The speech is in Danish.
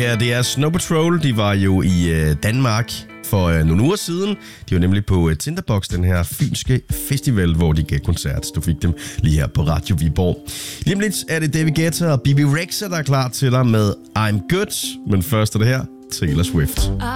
her, det er Snow Patrol. De var jo i Danmark for nogle uger siden. De var nemlig på Tinderbox, den her fynske festival, hvor de gav koncert. Du fik dem lige her på Radio Viborg. Lige om lidt er det David Guetta og Bibi Rexha, der er klar til dig med I'm Good. Men først er det her, Taylor Swift.